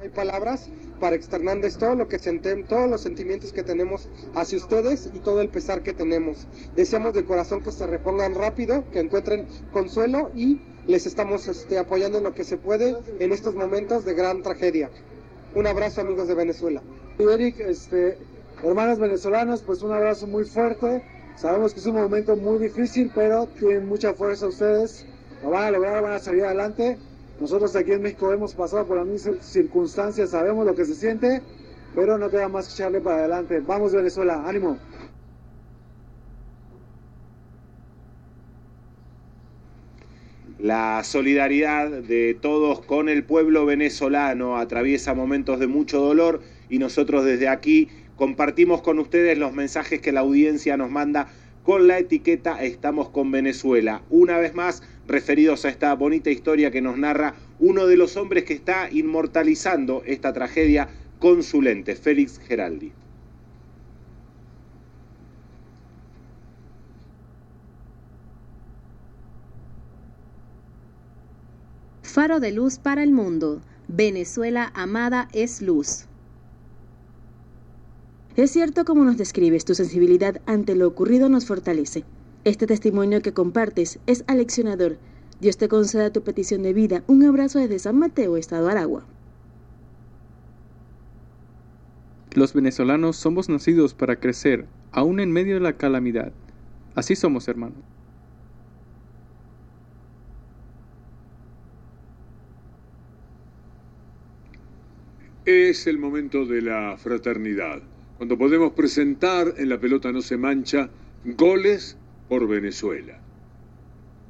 Hay palabras para externarles todo lo que todos los sentimientos que tenemos hacia ustedes y todo el pesar que tenemos. Deseamos de corazón que se repongan rápido, que encuentren consuelo y les estamos apoyando en lo que se puede en estos momentos de gran tragedia. Un abrazo, amigos de Venezuela. Eric, hermanos venezolanos, pues un abrazo muy fuerte. Sabemos que es un momento muy difícil, pero tienen mucha fuerza ustedes. Lo van a lograr, van a salir adelante. Nosotros aquí en México hemos pasado por las mismas circunstancias, sabemos lo que se siente, pero no queda más que echarle para adelante. Vamos Venezuela, ánimo. La solidaridad de todos con el pueblo venezolano atraviesa momentos de mucho dolor y nosotros desde aquí compartimos con ustedes los mensajes que la audiencia nos manda con la etiqueta Estamos con Venezuela. Una vez más, referidos a esta bonita historia que nos narra uno de los hombres que está inmortalizando esta tragedia con su lente, Félix Geraldi. Faro de luz para el mundo. Venezuela amada es luz. Es cierto como nos describes, tu sensibilidad ante lo ocurrido nos fortalece. Este testimonio que compartes es aleccionador. Dios te conceda tu petición de vida. Un abrazo desde San Mateo, Estado Aragua. Los venezolanos somos nacidos para crecer, aún en medio de la calamidad. Así somos, hermanos. Es el momento de la fraternidad, cuando podemos presentar en La Pelota No Se Mancha goles por Venezuela.